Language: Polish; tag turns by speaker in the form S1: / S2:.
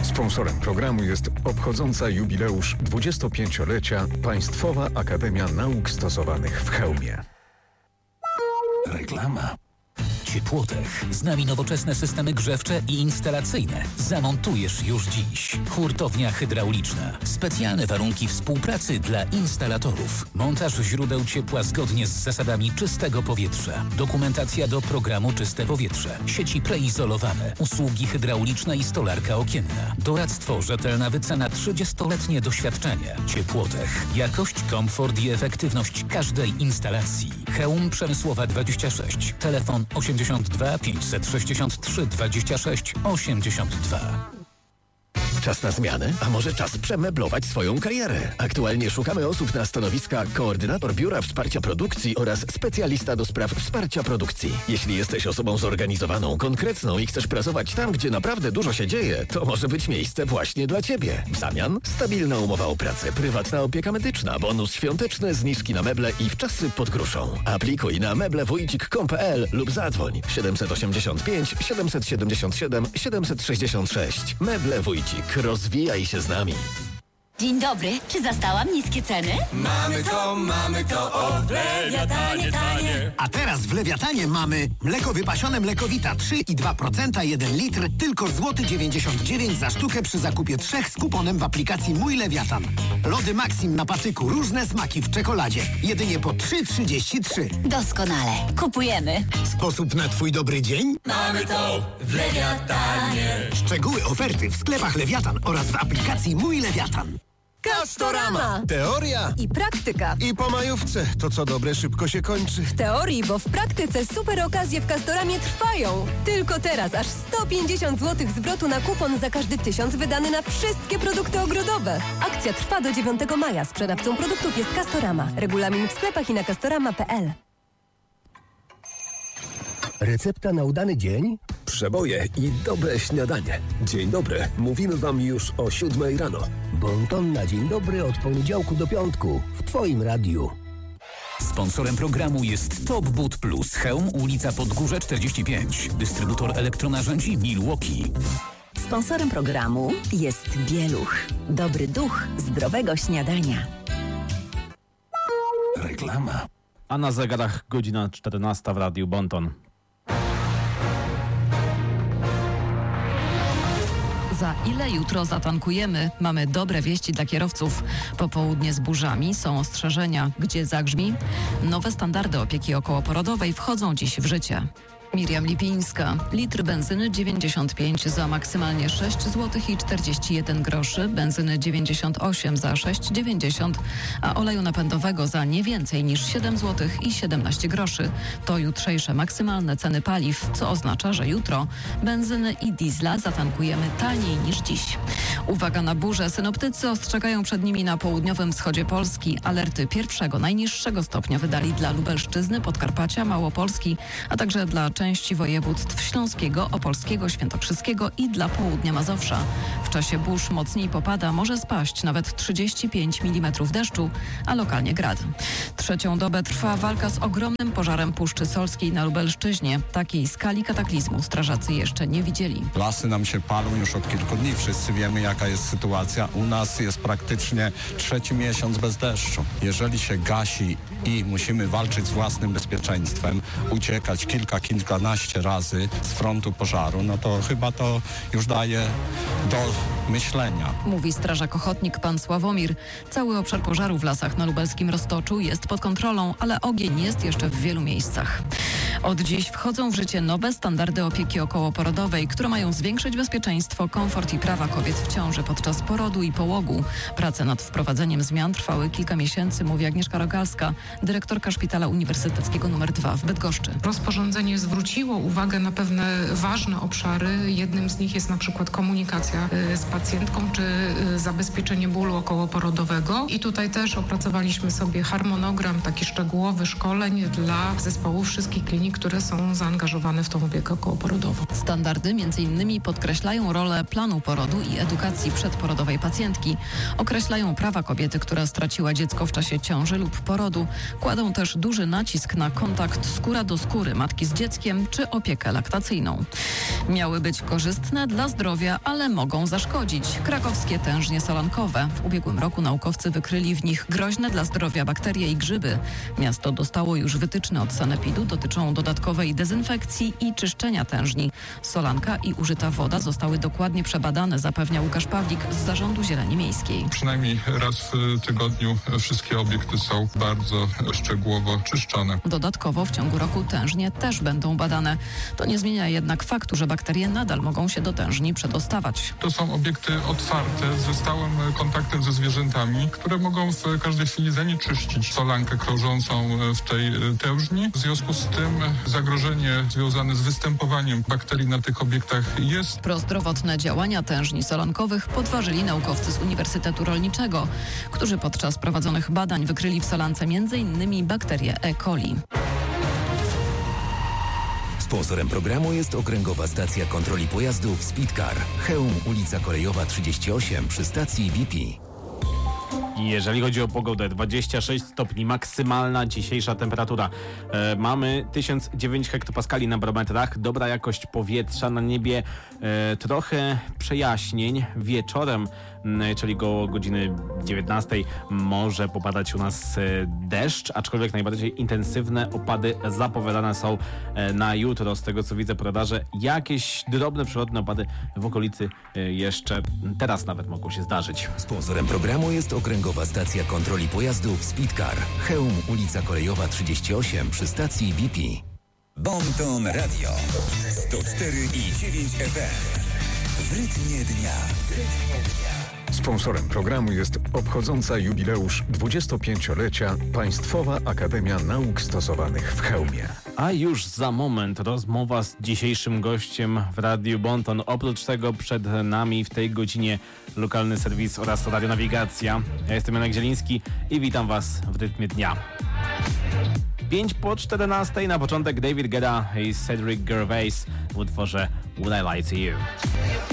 S1: Sponsorem programu jest obchodząca jubileusz 25-lecia Państwowa Akademia Nauk Stosowanych w Chełmie.
S2: Reklama. Ciepłotech. Z nami nowoczesne systemy grzewcze i instalacyjne. Zamontujesz już dziś. Hurtownia hydrauliczna. Specjalne warunki współpracy dla instalatorów. Montaż źródeł ciepła zgodnie z zasadami czystego powietrza. Dokumentacja do programu Czyste Powietrze. Sieci preizolowane. Usługi hydrauliczne i stolarka okienna. Doradztwo, rzetelna wycena, 30-letnie doświadczenie. Ciepłotech. Jakość, komfort i efektywność każdej instalacji. Chełm Przemysłowa 26. Telefon 82 563 26 82.
S3: Czas na zmianę? A może czas przemeblować swoją karierę? Aktualnie szukamy osób na stanowiska koordynator Biura Wsparcia Produkcji oraz specjalista do spraw wsparcia produkcji. Jeśli jesteś osobą zorganizowaną, konkretną i chcesz pracować tam, gdzie naprawdę dużo się dzieje, to może być miejsce właśnie dla Ciebie. W zamian stabilna umowa o pracę, prywatna opieka medyczna, bonus świąteczny, zniżki na meble i wczasy pod gruszą. Aplikuj na meblewójcik.pl lub zadzwoń 785 777 766. Meble Wójcik. Rozwijaj się z nami.
S4: Dzień dobry, czy zastałam niskie ceny?
S5: Mamy to, o, w Lewiatanie tanie.
S6: A teraz w Lewiatanie mamy mleko wypasione Mlekowita 3,2%, 1 litr, tylko złoty 99 za sztukę przy zakupie 3 z kuponem w aplikacji Mój Lewiatan. Lody Maxim na patyku, różne smaki w czekoladzie, jedynie po 3,33.
S4: Doskonale, kupujemy.
S6: Sposób na Twój dobry dzień?
S5: Mamy to w Lewiatanie.
S6: Szczegóły oferty w sklepach Lewiatan oraz w aplikacji Mój Lewiatan.
S7: Castorama!
S8: Teoria
S7: I praktyka.
S8: i po majówce. To co dobre szybko się kończy.
S7: W teorii, bo w praktyce super okazje w Castoramie trwają. Tylko teraz aż 150 zł zwrotu na kupon za każdy 1000 wydany na wszystkie produkty ogrodowe. Akcja trwa do 9 maja. Sprzedawcą produktów jest Castorama. Regulamin w sklepach i na castorama.pl.
S9: Recepta na udany dzień?
S10: Przeboje i dobre śniadanie. Dzień dobry, mówimy Wam już o 7 rano.
S9: Bonton na dzień dobry od poniedziałku do piątku w Twoim radiu.
S2: Sponsorem programu jest Top Boot Plus. Chełm, ulica Podgórze 45. Dystrybutor elektronarzędzi Milwaukee.
S4: Sponsorem programu jest Bieluch. Dobry duch zdrowego śniadania.
S2: Reklama.
S11: A na zegarach godzina 14 w Radiu Bonton.
S12: Za ile jutro zatankujemy? Mamy dobre wieści dla kierowców. Popołudnie z burzami, są ostrzeżenia. Gdzie zagrzmi? Nowe standardy opieki okołoporodowej wchodzą dziś w życie. Miriam Lipińska. Litr benzyny 95 za maksymalnie 6 zł i 41 groszy, benzyny 98 za 6,90, a oleju napędowego za nie więcej niż 7 zł i 17 groszy. To jutrzejsze maksymalne ceny paliw, co oznacza, że jutro benzyny i diesla zatankujemy taniej niż dziś. Uwaga na burze. Synoptycy ostrzegają przed nimi na południowym wschodzie Polski. Alerty pierwszego, najniższego stopnia wydali dla Lubelszczyzny, Podkarpacia, Małopolski, a także dla części województw śląskiego, opolskiego, świętokrzyskiego i dla południa Mazowsza. W czasie burz mocniej popada, może spaść nawet 35 mm deszczu, a lokalnie grad. Trzecią dobę trwa walka z ogromnym pożarem Puszczy Solskiej na Lubelszczyźnie. Takiej skali kataklizmu strażacy jeszcze nie widzieli.
S13: Lasy nam się palą już od kilku dni. Wszyscy wiemy, jaka jest sytuacja. U nas jest praktycznie 3. miesiąc bez deszczu. Jeżeli się gasi i musimy walczyć z własnym bezpieczeństwem, uciekać kilkanaście razy z frontu pożaru, no to chyba to już daje do myślenia.
S12: Mówi strażak ochotnik pan Sławomir. Cały obszar pożaru w lasach na lubelskim Roztoczu jest pod kontrolą, ale ogień jest jeszcze w wielu miejscach. Od dziś wchodzą w życie nowe standardy opieki okołoporodowej, które mają zwiększyć bezpieczeństwo, komfort i prawa kobiet w ciąży podczas porodu i połogu. Prace nad wprowadzeniem zmian trwały kilka miesięcy, mówi Agnieszka Rogalska, dyrektorka Szpitala Uniwersyteckiego nr 2 w Bydgoszczy.
S14: Rozporządzenie zwróciło uwagę na pewne ważne obszary. Jednym z nich jest na przykład komunikacja z pacjentką czy zabezpieczenie bólu okołoporodowego. I tutaj też opracowaliśmy sobie harmonogram taki szczegółowy szkoleń dla zespołów wszystkich klinik osobami, które są zaangażowane w tą opiekę okołoporodową.
S12: Standardy m.in. podkreślają rolę planu porodu i edukacji przedporodowej pacjentki. Określają prawa kobiety, która straciła dziecko w czasie ciąży lub porodu. Kładą też duży nacisk na kontakt skóra do skóry matki z dzieckiem czy opiekę laktacyjną. Miały być korzystne dla zdrowia, ale mogą zaszkodzić. Krakowskie tężnie solankowe. W ubiegłym roku naukowcy wykryli w nich groźne dla zdrowia bakterie i grzyby. Miasto dostało już wytyczne od sanepidu, dotyczą dodatkowej dezynfekcji i czyszczenia tężni. Solanka i użyta woda zostały dokładnie przebadane, zapewnia Łukasz Pawlik z Zarządu Zieleni Miejskiej.
S15: Przynajmniej raz w tygodniu wszystkie obiekty są bardzo szczegółowo czyszczone.
S12: Dodatkowo w ciągu roku tężnie też będą badane. To nie zmienia jednak faktu, że bakterie nadal mogą się do tężni przedostawać.
S15: To są obiekty otwarte, ze stałym kontaktem ze zwierzętami, które mogą w każdej chwili zanieczyścić solankę krążącą w tej tężni. W związku z tym zagrożenie związane z występowaniem bakterii na tych obiektach jest.
S12: Prozdrowotne działania tężni solankowych podważyli naukowcy z Uniwersytetu Rolniczego, którzy podczas prowadzonych badań wykryli w solance m.in. bakterię E. coli.
S2: Sponsorem programu jest Okręgowa Stacja Kontroli Pojazdów Speedcar. Chełm, ulica Kolejowa 38 przy stacji BP.
S11: Jeżeli chodzi o pogodę, 26 stopni, maksymalna dzisiejsza temperatura. Mamy 1009 hektopaskali na barometrach, dobra jakość powietrza na niebie, trochę przejaśnień. Wieczorem, czyli koło godziny 19 może popadać u nas deszcz, aczkolwiek najbardziej intensywne opady zapowiadane są na jutro. Z tego co widzę po radarze, jakieś drobne przyrodne opady w okolicy jeszcze teraz nawet mogą się zdarzyć.
S2: Sponsorem programu jest Okręgowa Stacja Kontroli Pojazdów Speedcar. Chełm, ulica Kolejowa 38 przy stacji BP.
S16: Bonton Radio 104,9 FM. W rytmie dnia.
S1: Sponsorem programu jest obchodząca jubileusz 25-lecia Państwowa Akademia Nauk Stosowanych w Chełmie.
S11: A już za moment rozmowa z dzisiejszym gościem w Radiu Bonton. Oprócz tego przed nami w tej godzinie lokalny serwis oraz radionawigacja. Ja jestem Janek Zieliński i witam Was w rytmie dnia. 5 po 14 na początek David Guetta i Cedric Gervais w utworze Will I Lie to You.